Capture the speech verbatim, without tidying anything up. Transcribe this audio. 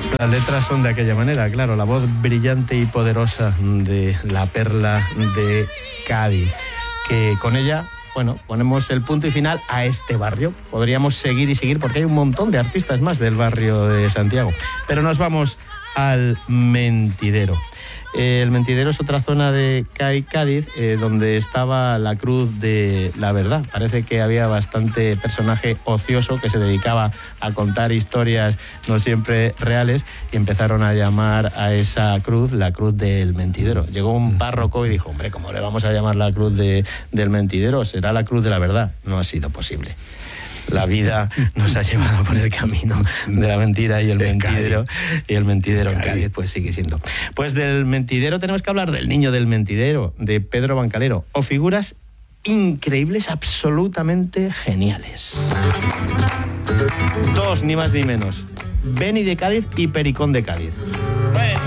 Las letras son de aquella manera, claro, la voz brillante y poderosa de la perla de Cádiz, que con ella, bueno, ponemos el punto y final a este barrio. Podríamos seguir y seguir porque hay un montón de artistas más del barrio de Santiago, pero nos vamos al Mentidero. El Mentidero es otra zona de Cádiz eh, donde estaba la Cruz de la Verdad. Parece que había bastante personaje ocioso que se dedicaba a contar historias no siempre reales y empezaron a llamar a esa cruz la Cruz del Mentidero. Llegó un párroco y dijo, hombre, ¿cómo le vamos a llamar la Cruz de, del Mentidero? Será la Cruz de la Verdad. No ha sido posible. La vida nos ha llevado por el camino de la mentira y el mentidero. Y el mentidero en Cádiz, pues sigue siendo. Pues del mentidero tenemos que hablar del niño del mentidero, de Pedro Bancalero, o figuras increíbles, absolutamente geniales. Dos, ni más ni menos. Beni de Cádiz y Pericón de Cádiz.